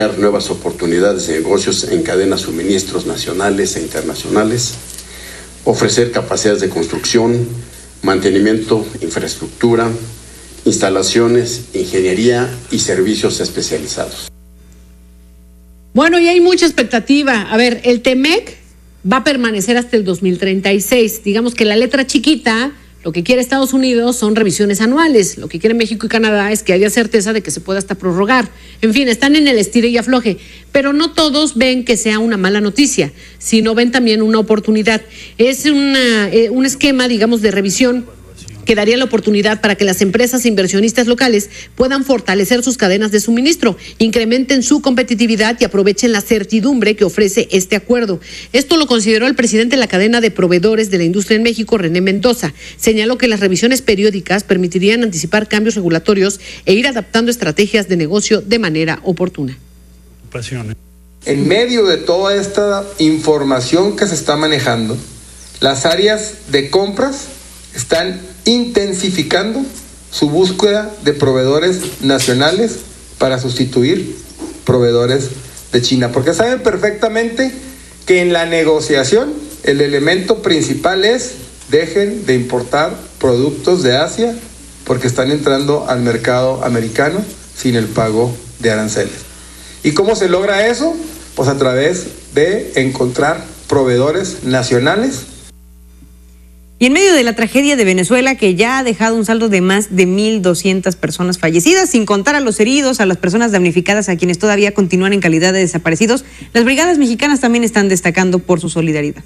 nuevas oportunidades de negocios en cadenas de suministros nacionales e internacionales, ofrecer capacidades de construcción, mantenimiento, infraestructura, instalaciones, ingeniería y servicios especializados. Bueno, y hay mucha expectativa. A ver, el TEMEC va a permanecer hasta el 2036. Digamos que la letra chiquita, lo que quiere Estados Unidos son revisiones anuales. Lo que quiere México y Canadá es que haya certeza de que se pueda hasta prorrogar. En fin, están en el estire y afloje. Pero no todos ven que sea una mala noticia, sino ven también una oportunidad. Es un esquema, digamos, de revisión que daría la oportunidad para que las empresas e inversionistas locales puedan fortalecer sus cadenas de suministro, incrementen su competitividad y aprovechen la certidumbre que ofrece este acuerdo. Esto lo consideró el presidente de la cadena de proveedores de la industria en México, René Mendoza. Señaló que las revisiones periódicas permitirían anticipar cambios regulatorios e ir adaptando estrategias de negocio de manera oportuna. En medio de toda esta información que se está manejando, las áreas de compras están intensificando su búsqueda de proveedores nacionales para sustituir proveedores de China, porque saben perfectamente que en la negociación el elemento principal es: dejen de importar productos de Asia porque están entrando al mercado americano sin el pago de aranceles. ¿Y cómo se logra eso? Pues a través de encontrar proveedores nacionales. Y en medio de la tragedia de Venezuela, que ya ha dejado un saldo de más de 1,200 personas fallecidas, sin contar a los heridos, a las personas damnificadas, a quienes todavía continúan en calidad de desaparecidos, las brigadas mexicanas también están destacando por su solidaridad.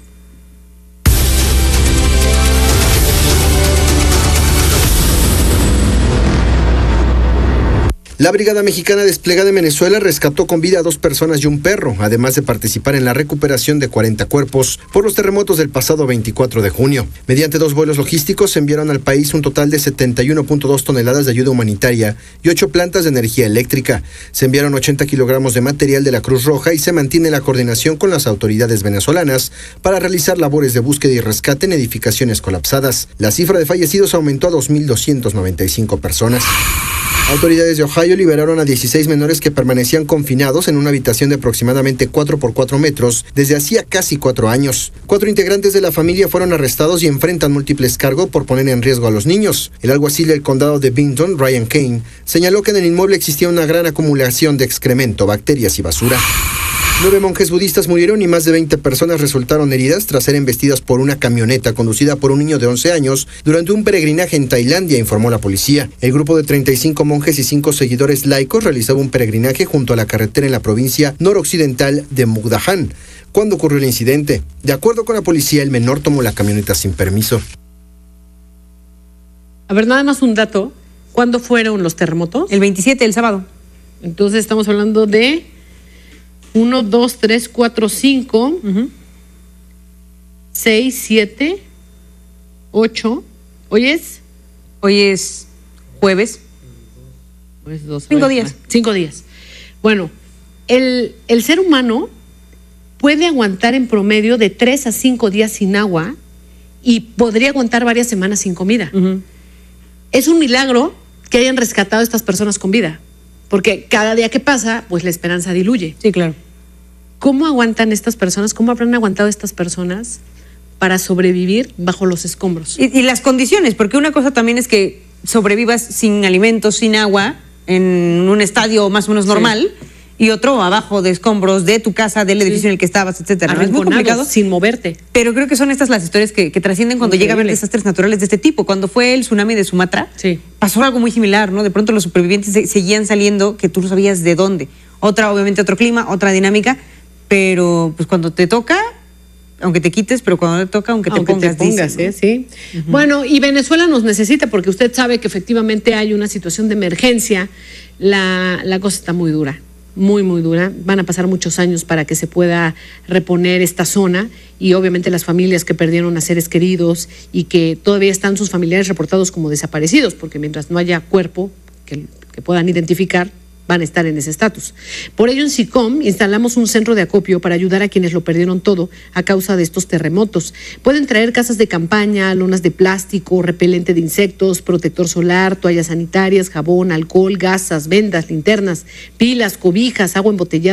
La Brigada Mexicana desplegada en Venezuela rescató con vida a 2 personas y un perro, además de participar en la recuperación de 40 cuerpos por los terremotos del pasado 24 de junio. Mediante 2 vuelos logísticos se enviaron al país un total de 71.2 toneladas de ayuda humanitaria y 8 plantas de energía eléctrica. Se enviaron 80 kilogramos de material de la Cruz Roja y se mantiene la coordinación con las autoridades venezolanas para realizar labores de búsqueda y rescate en edificaciones colapsadas. La cifra de fallecidos aumentó a 2.295 personas. Autoridades de Ohio liberaron a 16 menores que permanecían confinados en una habitación de aproximadamente 4 por 4 metros desde hacía casi 4 años. 4 integrantes de la familia fueron arrestados y enfrentan múltiples cargos por poner en riesgo a los niños. El alguacil del condado de Benton, Ryan Kane, señaló que en el inmueble existía una gran acumulación de excremento, bacterias y basura. 9 monjes budistas murieron y más de 20 personas resultaron heridas tras ser embestidas por una camioneta conducida por un niño de 11 años durante un peregrinaje en Tailandia, informó la policía. El grupo de 35 monjes y 5 seguidores laicos realizaba un peregrinaje junto a la carretera en la provincia noroccidental de Mukdahan cuando ocurrió el incidente. De acuerdo con la policía, el menor tomó la camioneta sin permiso. A ver, nada más un dato. ¿Cuándo fueron los terremotos? El 27, el sábado. Entonces estamos hablando de 1, 2, 3, 4, 5, 6, 7, 8. ¿Hoy es? Hoy es jueves. Pues 5 días. 5 días. Bueno, el ser humano puede aguantar en promedio de 3 a 5 días sin agua y podría aguantar varias semanas sin comida. Es un milagro que hayan rescatado a estas personas con vida, porque cada día que pasa, pues la esperanza diluye. Sí, claro. ¿Cómo aguantan estas personas? ¿Cómo habrán aguantado estas personas para sobrevivir bajo los escombros? Y las condiciones, porque una cosa también es que sobrevivas sin alimentos, sin agua, en un estadio más o menos normal, y otro abajo de escombros de tu casa, del edificio en el que estabas, etcétera. Es muy complicado. Sin moverte. Pero creo que son estas las historias que trascienden cuando llega a haber desastres naturales de este tipo. Cuando fue el tsunami de Sumatra, pasó algo muy similar, ¿no? De pronto los supervivientes seguían saliendo que tú no sabías de dónde. Obviamente otro clima, otra dinámica, pero pues cuando te toca, aunque te quites, pero cuando te toca, aunque te pongas, dicen, ¿no? Sí. Bueno, y Venezuela nos necesita porque usted sabe que efectivamente hay una situación de emergencia. La cosa está muy dura. Muy, muy dura. Van a pasar muchos años para que se pueda reponer esta zona y obviamente las familias que perdieron a seres queridos y que todavía están sus familiares reportados como desaparecidos, porque mientras no haya cuerpo que puedan identificar, van a estar en ese estatus. Por ello, en SICOM instalamos un centro de acopio para ayudar a quienes lo perdieron todo a causa de estos terremotos. Pueden traer casas de campaña, lonas de plástico, repelente de insectos, protector solar, toallas sanitarias, jabón, alcohol, gasas, vendas, linternas, pilas, cobijas, agua embotellada.